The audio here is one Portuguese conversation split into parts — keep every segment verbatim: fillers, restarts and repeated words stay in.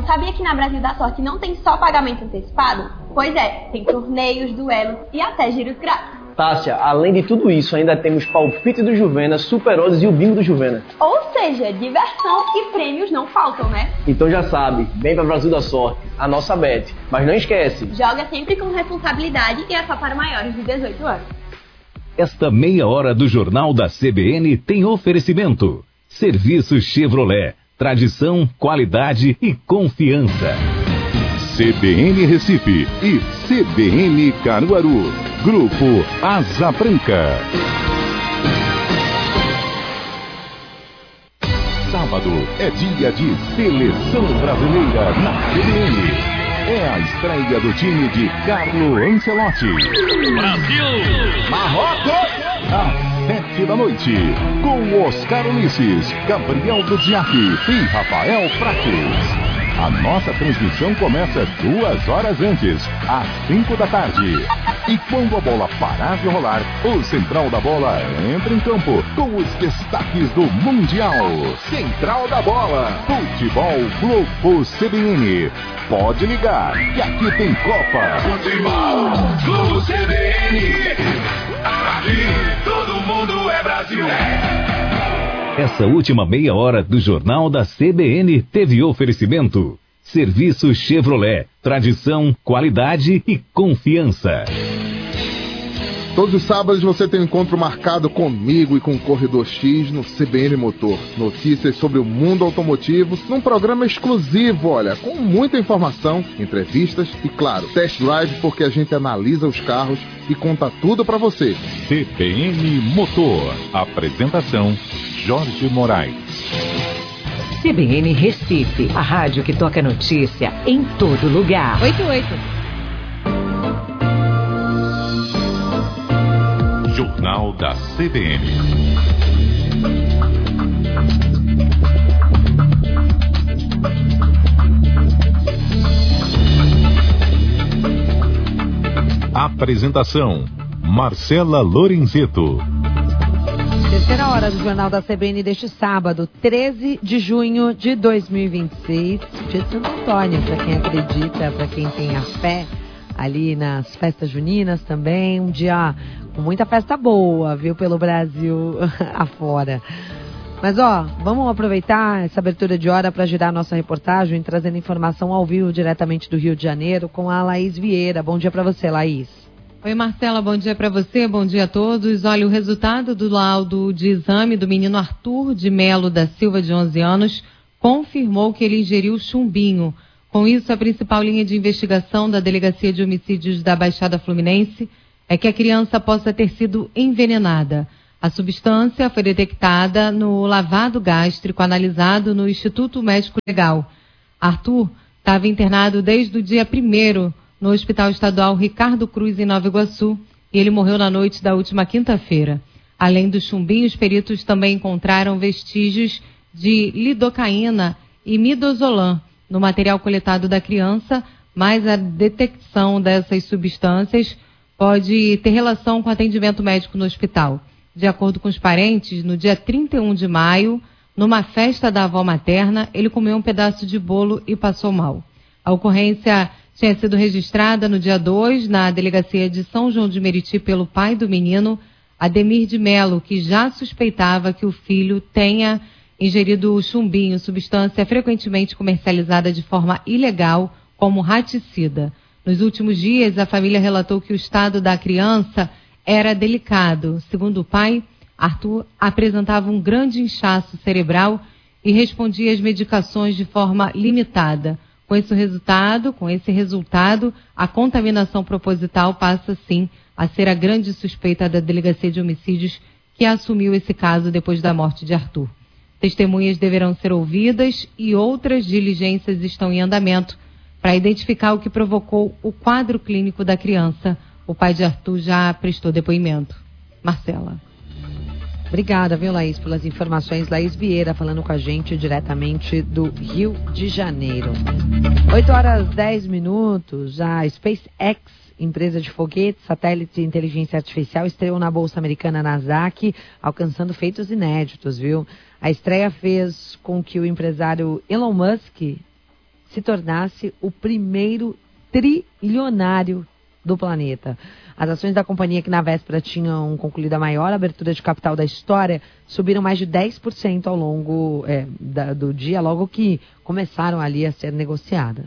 Então, sabia que na Brasil da Sorte não tem só pagamento antecipado? Pois é, tem torneios, duelos e até giros grátis. Tássia, além de tudo isso, ainda temos palpite do Juvena, Super Odds e o bingo do Juvena. Ou seja, diversão e prêmios não faltam, né? Então já sabe, vem pra Brasil da Sorte, a nossa bet. Mas não esquece, joga sempre com responsabilidade e é só para maiores de dezoito anos. Esta meia hora do Jornal da C B N tem oferecimento. Serviço Chevrolet, tradição, qualidade e confiança. C B N Recife e C B N Caruaru. Grupo Asa Branca. Sábado é dia de Seleção Brasileira na C B N. É a estreia do time de Carlo Ancelotti. Brasil! Marrocos! Às sete da noite, com Oscar Ulisses, Gabriel Dudiak e Rafael Prates. A nossa transmissão começa duas horas antes, às cinco da tarde. E quando a bola parar de rolar, o Central da Bola entra em campo com os destaques do Mundial. Central da Bola, Futebol Globo C B N. Pode ligar, que aqui tem Copa. Futebol Globo C B N. Aqui todo mundo é Brasil. Essa última meia hora do Jornal da C B N teve oferecimento. Serviço Chevrolet, tradição, qualidade e confiança. Todos os sábados você tem um encontro marcado comigo e com o Corredor X no C B N Motor. Notícias sobre o mundo automotivo num programa exclusivo, olha, com muita informação, entrevistas e, claro, test drive, porque a gente analisa os carros e conta tudo pra você. C B N Motor. Apresentação Jorge Moraes. C B N Recife, a rádio que toca notícia em todo lugar. oito oito. Jornal da C B N. Apresentação Marcela Lorenzeto. Terceira hora do Jornal da C B N deste sábado, treze de junho de dois mil e vinte e seis, dia de Santo Antônio, para quem acredita, para quem tem a fé ali nas festas juninas também, um dia com muita festa boa, viu, pelo Brasil afora. Mas ó, vamos aproveitar essa abertura de hora para girar nossa reportagem, trazendo informação ao vivo diretamente do Rio de Janeiro com a Laís Vieira. Bom dia para você, Laís. Oi, Marcela, bom dia para você, bom dia a todos. Olha, o resultado do laudo de exame do menino Arthur de Melo da Silva, de onze anos, confirmou que ele ingeriu chumbinho. Com isso, a principal linha de investigação da Delegacia de Homicídios da Baixada Fluminense é que a criança possa ter sido envenenada. A substância foi detectada no lavado gástrico analisado no Instituto Médico Legal. Arthur estava internado desde o dia primeiro no Hospital Estadual Ricardo Cruz, em Nova Iguaçu, e ele morreu na noite da última quinta-feira. Além do chumbinho, os peritos também encontraram vestígios de lidocaína e midazolam no material coletado da criança, mas a detecção dessas substâncias pode ter relação com atendimento médico no hospital. De acordo com os parentes, no dia trinta e um de maio, numa festa da avó materna, ele comeu um pedaço de bolo e passou mal. A ocorrência tinha sido registrada no dia dois na delegacia de São João de Meriti pelo pai do menino, Ademir de Melo, que já suspeitava que o filho tenha ingerido chumbinho, substância frequentemente comercializada de forma ilegal como raticida. Nos últimos dias, a família relatou que o estado da criança era delicado. Segundo o pai, Arthur apresentava um grande inchaço cerebral e respondia às medicações de forma limitada. Com esse resultado, com esse resultado, a contaminação proposital passa, sim, a ser a grande suspeita da Delegacia de Homicídios, que assumiu esse caso depois da morte de Arthur. Testemunhas deverão ser ouvidas e outras diligências estão em andamento para identificar o que provocou o quadro clínico da criança. O pai de Arthur já prestou depoimento. Marcela. Obrigada, viu, Laís, pelas informações. Laís Vieira falando com a gente diretamente do Rio de Janeiro. oito horas e dez minutos. A SpaceX, empresa de foguetes, satélite e inteligência artificial, estreou na Bolsa Americana Nasdaq, alcançando feitos inéditos, viu? A estreia fez com que o empresário Elon Musk se tornasse o primeiro trilionário do planeta. As ações da companhia, que na véspera tinham concluído a maior abertura de capital da história, subiram mais de dez por cento ao longo é, da, do dia, logo que começaram ali a ser negociadas.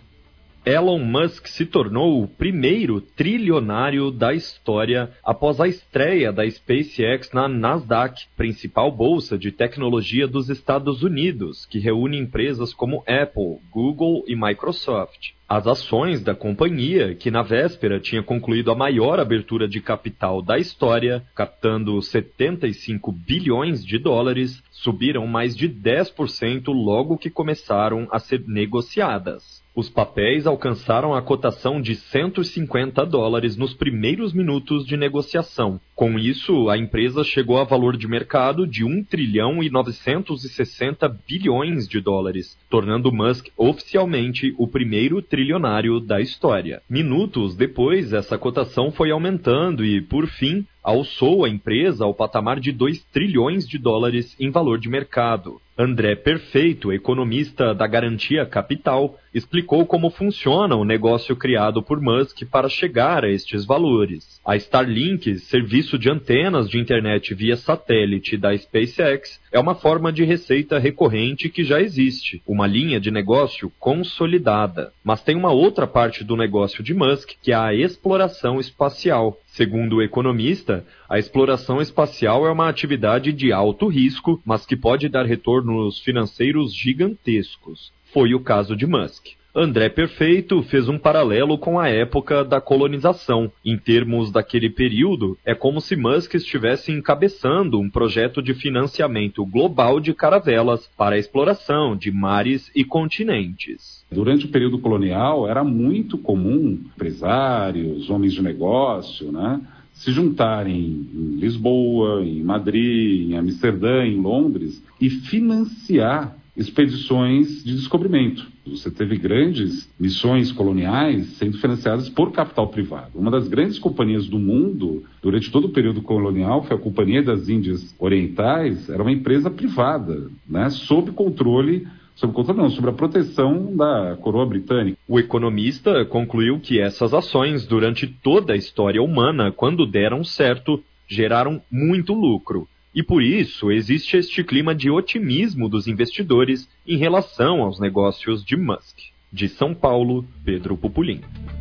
Elon Musk se tornou o primeiro trilionário da história após a estreia da SpaceX na Nasdaq, principal bolsa de tecnologia dos Estados Unidos, que reúne empresas como Apple, Google e Microsoft. As ações da companhia, que na véspera tinha concluído a maior abertura de capital da história, captando setenta e cinco bilhões de dólares, subiram mais de dez por cento logo que começaram a ser negociadas. Os papéis alcançaram a cotação de cento e cinquenta dólares nos primeiros minutos de negociação. Com isso, a empresa chegou a valor de mercado de um trilhão e novecentos e sessenta bilhões de dólares, tornando Musk oficialmente o primeiro trilionário da história. Minutos depois, essa cotação foi aumentando e, por fim, alçou a empresa ao patamar de dois trilhões de dólares em valor de mercado. André Perfeito, economista da Garantia Capital, explicou como funciona o negócio criado por Musk para chegar a estes valores. A Starlink, serviço de antenas de internet via satélite da SpaceX, é uma forma de receita recorrente que já existe, uma linha de negócio consolidada. Mas tem uma outra parte do negócio de Musk, que é a exploração espacial. Segundo o economista, a exploração espacial é uma atividade de alto risco, mas que pode dar retornos financeiros gigantescos. Foi o caso de Musk. André Perfeito fez um paralelo com a época da colonização. Em termos daquele período, é como se Musk estivesse encabeçando um projeto de financiamento global de caravelas para a exploração de mares e continentes. Durante o período colonial, era muito comum empresários, homens de negócio, né, se juntarem em Lisboa, em Madrid, em Amsterdã, em Londres e financiar expedições de descobrimento. Você teve grandes missões coloniais sendo financiadas por capital privado. Uma das grandes companhias do mundo, durante todo o período colonial, foi a Companhia das Índias Orientais, era uma empresa privada, né, sob controle Sob controle não, sobre a proteção da coroa britânica. O economista concluiu que essas ações, durante toda a história humana, quando deram certo, geraram muito lucro. E por isso existe este clima de otimismo dos investidores em relação aos negócios de Musk. De São Paulo, Pedro Pupulim.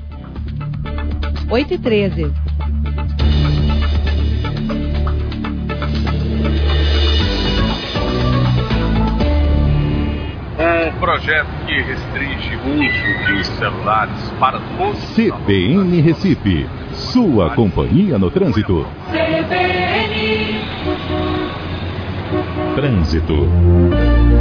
oito e treze. Um projeto que restringe o uso de celulares para todos. C B N Recife, sua companhia no trânsito. C B N Trânsito.